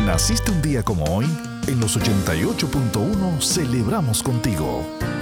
¿Naciste un día como hoy? En los 88.1 celebramos contigo.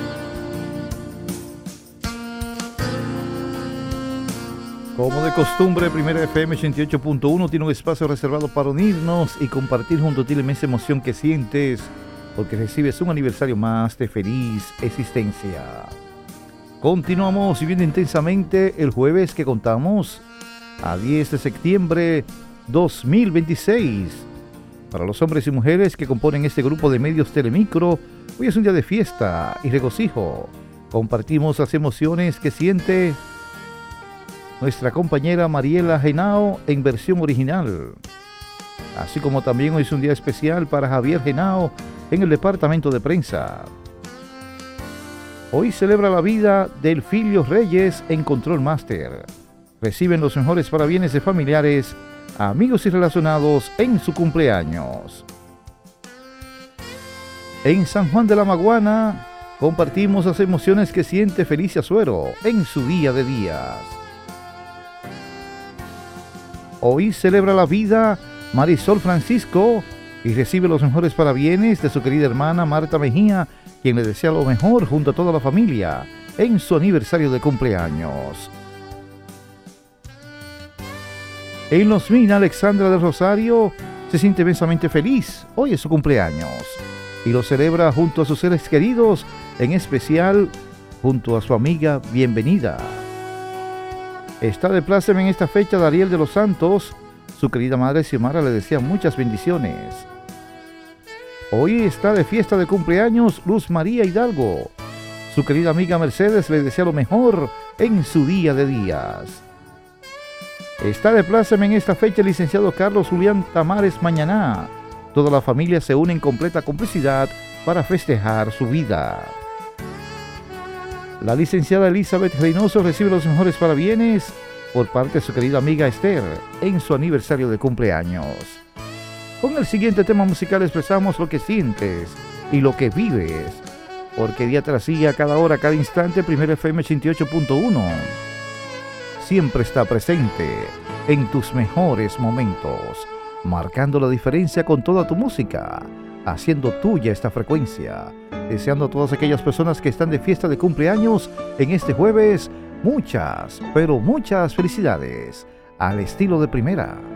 Como de costumbre, Primera FM 88.1 tiene un espacio reservado para unirnos y compartir junto a ti la inmensa emoción que sientes porque recibes un aniversario más de feliz existencia. Continuamos viviendo intensamente el jueves que contamos a 10 de septiembre 2026. Para los hombres y mujeres que componen este grupo de medios Telemicro, hoy es un día de fiesta y regocijo. Compartimos las emociones que siente nuestra compañera Mariela Henao en versión original. Así como también hoy es un día especial para Javier Henao en el departamento de prensa. Hoy celebra la vida del Filio Reyes en Control Master. Reciben los mejores parabienes de familiares, amigos y relacionados en su cumpleaños. En San Juan de la Maguana compartimos las emociones que siente Felicia Suero en su día de días. Hoy celebra la vida Marisol Francisco y recibe los mejores parabienes de su querida hermana Marta Mejía, quien le desea lo mejor junto a toda la familia en su aniversario de cumpleaños. En Los Mina, Alexandra del Rosario se siente inmensamente feliz. Hoy es su cumpleaños y lo celebra junto a sus seres queridos, en especial junto a su amiga Bienvenida. Está de pláceme en esta fecha Dariel de los Santos. Su querida madre Xiomara le desea muchas bendiciones. Hoy está de fiesta de cumpleaños Luz María Hidalgo. Su querida amiga Mercedes le desea lo mejor en su día de días. Está de pláceme en esta fecha el licenciado Carlos Julián Tamares Mañaná. Toda la familia se une en completa complicidad para festejar su vida. La licenciada Elizabeth Reynoso recibe los mejores parabienes por parte de su querida amiga Esther en su aniversario de cumpleaños. Con el siguiente tema musical expresamos lo que sientes y lo que vives, porque día tras día, cada hora, cada instante, Primera FM 88.1 siempre está presente en tus mejores momentos, marcando la diferencia con toda tu música, haciendo tuya esta frecuencia. Deseando a todas aquellas personas que están de fiesta de cumpleaños en este jueves, muchas, pero muchas felicidades al estilo de Primera.